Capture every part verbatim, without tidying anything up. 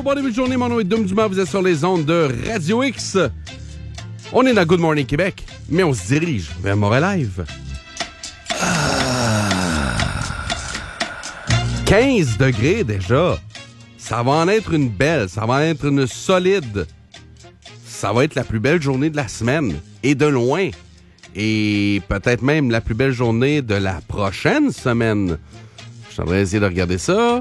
bon début de journée, mon nom est Dom Dumas, vous êtes sur les ondes de Radio X. On est dans Good Morning Québec, mais on se dirige vers Montréal Live. Ah. quinze degrés déjà. Ça va en être une belle, ça va en être une solide. Ça va être la plus belle journée de la semaine, et de loin. Et peut-être même la plus belle journée de la prochaine semaine. Je suis en train d'essayer de regarder ça.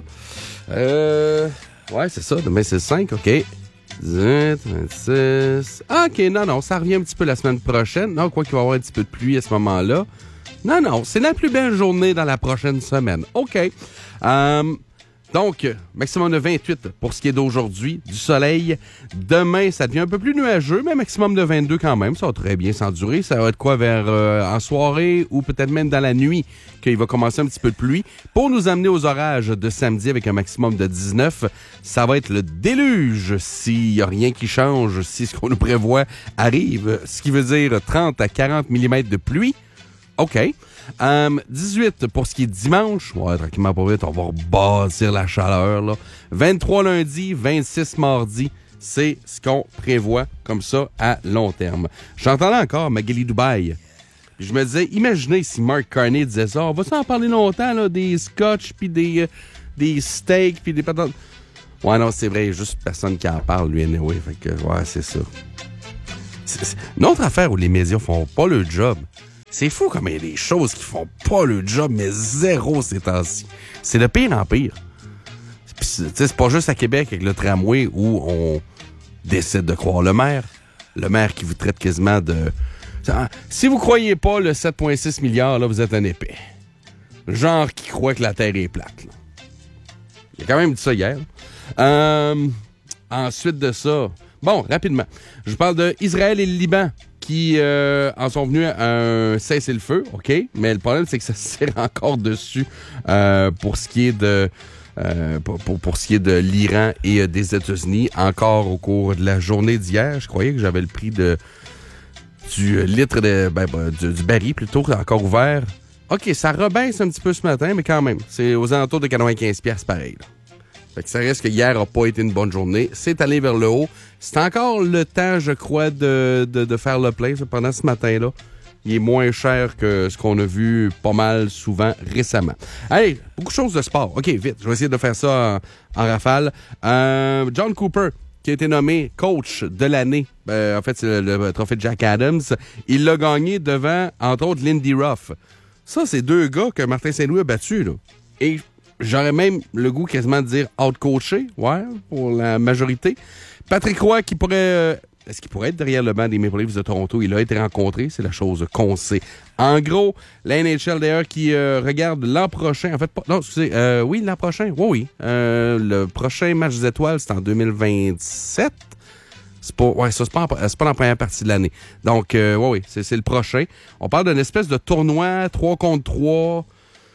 Euh... Ouais, c'est ça. Demain, c'est le cinq, OK. dix-huit, vingt-six... OK, non, non, ça revient un petit peu la semaine prochaine. Non, quoi qu'il va y avoir un petit peu de pluie à ce moment-là. Non, non, c'est la plus belle journée dans la prochaine semaine. OK. Euh... Donc, maximum de vingt-huit pour ce qui est d'aujourd'hui, du soleil. Demain, ça devient un peu plus nuageux, mais maximum de vingt-deux quand même. Ça va très bien s'endurer. Ça va être quoi vers euh, en soirée ou peut-être même dans la nuit qu'il va commencer un petit peu de pluie. Pour nous amener aux orages de samedi avec un maximum de dix-neuf, ça va être le déluge s'il n'y a rien qui change, si ce qu'on nous prévoit arrive. Ce qui veut dire trente à quarante millimètres de pluie. OK. Um, dix-huit pour ce qui est dimanche. Ouais, tranquillement pas vite, on va rebâtir la chaleur, là. vingt-trois lundi, vingt-six mardi. C'est ce qu'on prévoit comme ça à long terme. J'entendais encore Magali Dubaï. Je me disais, imaginez si Mark Carney disait ça. On va s'en parler longtemps, là, des scotch, puis des, euh, des steaks, puis des patates. Ouais, non, c'est vrai, il y a juste personne qui en parle, lui, anyway. Fait que, ouais, c'est ça. C'est, c'est une autre affaire où les médias font pas le job. C'est fou comme il y a des choses qui font pas le job, mais zéro ces temps-ci. C'est de pire en pire. C'est pas juste à Québec avec le tramway où on décide de croire le maire. Le maire qui vous traite quasiment de... Si vous croyez pas le sept virgule six milliards, là, vous êtes un épais. Genre qui croit que la Terre est plate. Là. Il a quand même dit ça hier. Euh, ensuite de ça... Bon, rapidement. Je vous parle de Israël et le Liban qui euh, en sont venus à un cessez-le-feu, OK? Mais le problème, c'est que ça se serre encore dessus euh, pour ce qui est de euh, pour, pour, pour ce qui est de l'Iran et euh, des États-Unis. Encore au cours de la journée d'hier, je croyais que j'avais le prix de du litre de ben, du, du baril plutôt encore ouvert. OK, ça rebaisse un petit peu ce matin, mais quand même, c'est aux alentours de quatre-vingt-quinze piastres pareil. Là. Fait que ça reste que hier n'a pas été une bonne journée. C'est allé vers le haut. C'est encore le temps, je crois, de, de, de faire le plein. Pendant ce matin-là, il est moins cher que ce qu'on a vu pas mal souvent récemment. Allez, beaucoup de choses de sport. OK, vite, je vais essayer de faire ça en, en rafale. Euh, John Cooper, qui a été nommé coach de l'année. Euh, en fait, c'est le, le trophée de Jack Adams. Il l'a gagné devant, entre autres, Lindy Ruff. Ça, c'est deux gars que Martin Saint-Louis a battus, là. Et j'aurais même le goût quasiment de dire out-coaché, ouais, pour la majorité. Patrick Roy qui pourrait... Euh, est-ce qu'il pourrait être derrière le banc des Maple Leafs de Toronto? Il a été rencontré, c'est la chose qu'on sait. En gros, la N H L d'ailleurs qui euh, regarde l'an prochain, en fait, pas, non, excusez, euh, oui, l'an prochain, oui, oui. Euh, le prochain match des étoiles, c'est en deux mille vingt-sept. C'est pas, ouais, ça, c'est pas, en, c'est pas dans la première partie de l'année. Donc, euh, oui, oui, c'est, c'est le prochain. On parle d'une espèce de tournoi trois contre trois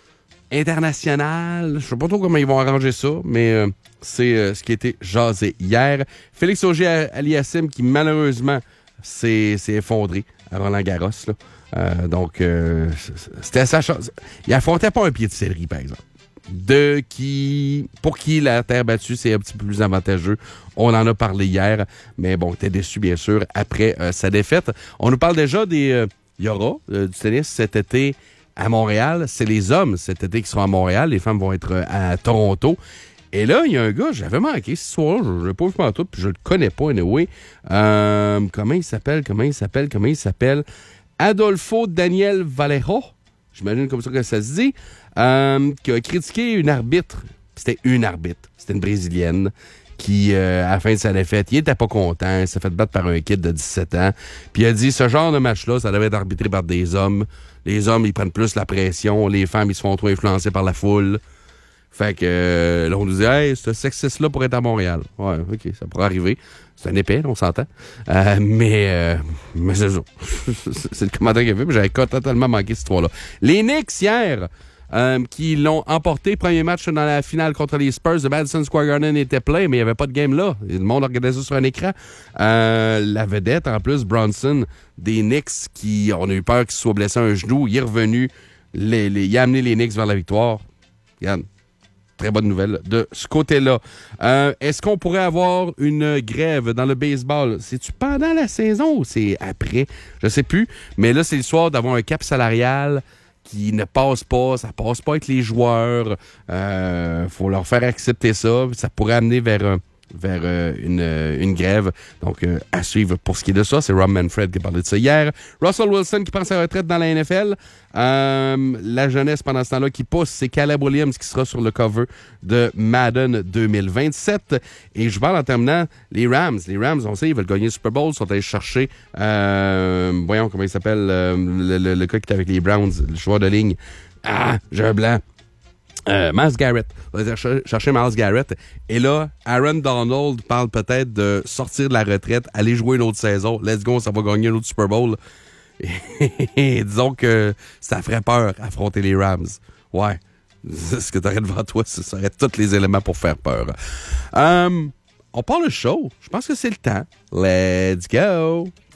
international. Je sais pas trop comment ils vont arranger ça, mais euh, c'est euh, ce qui a été jasé hier. Félix Auger-Aliassime qui, malheureusement, s'est, s'est effondré à Roland-Garros. Là. Euh, donc, euh, c'était sa chance. Il affrontait pas un pied de céleri, par exemple. De qui, pour qui la terre battue, c'est un petit peu plus avantageux. On en a parlé hier, mais bon, t'es déçu, bien sûr, après euh, sa défaite. On nous parle déjà des... Euh, il y aura euh, du tennis cet été à Montréal. C'est les hommes cet été qui seront à Montréal. Les femmes vont être à Toronto. Et là, il y a un gars, j'avais manqué ce soir, je ne l'ai pas vu pendant tout, puis je le connais pas, anyway. Euh, comment il s'appelle, comment il s'appelle, comment il s'appelle? Adolfo Daniel Valero, j'imagine comme ça que ça se dit, euh, qui a critiqué une arbitre. C'était une arbitre. C'était une Brésilienne qui, euh, à la fin de sa défaite, il était pas content, il s'est fait battre par un kid de dix-sept ans. Puis il a dit, ce genre de match-là, ça devait être arbitré par des hommes. Les hommes, ils prennent plus la pression. Les femmes, ils se font trop influencer par la foule. Fait que euh, là, on nous dit, hey, ce sexiste-là pourrait être à Montréal. Ouais, OK, ça pourrait arriver. C'est un épais, on s'entend. Euh, mais, euh, mais c'est ça. C'est le commentaire qu'il y avait, mais j'avais totalement manqué cette histoire-là. Les Knicks, hier, euh, qui l'ont emporté, premier match dans la finale contre les Spurs de Madison Square Garden était plein, mais il n'y avait pas de game là. Le monde regardait ça sur un écran. Euh, la vedette, en plus, Bronson, des Knicks, qui on a eu peur qu'il se soit blessé à un genou. Il est revenu. Les, les, il a amené les Knicks vers la victoire. Regarde. très bonne nouvelle de ce côté-là. Euh, est-ce qu'on pourrait avoir une grève dans le baseball? C'est-tu pendant la saison ou c'est après? Je sais plus. Mais là, c'est l'histoire d'avoir un cap salarial qui ne passe pas. Ça passe pas avec les joueurs. Il euh, faut leur faire accepter ça. Ça pourrait amener vers un vers euh, une, euh, une grève. Donc, euh, à suivre pour ce qui est de ça. C'est Rob Manfred qui a parlé de ça hier. Russell Wilson qui prend sa retraite dans la N F L. Euh, la jeunesse pendant ce temps-là qui pousse, c'est Caleb Williams qui sera sur le cover de Madden deux mille vingt-sept. Et je parle en terminant les Rams. Les Rams, on sait, ils veulent gagner le Super Bowl. Ils sont allés chercher, euh, voyons comment il s'appelle, euh, le, le, le gars qui est avec les Browns, le joueur de ligne. Ah, j'ai un blanc. Euh, Myles Garrett. On va chercher, chercher Myles Garrett. Et là, Aaron Donald parle peut-être de sortir de la retraite, aller jouer une autre saison. Let's go, ça va gagner un autre Super Bowl. Et disons que ça ferait peur affronter les Rams. Ouais. Ce que tu aurais devant toi, ce serait tous les éléments pour faire peur. Um, on parle de show. Je pense que c'est le temps. Let's go!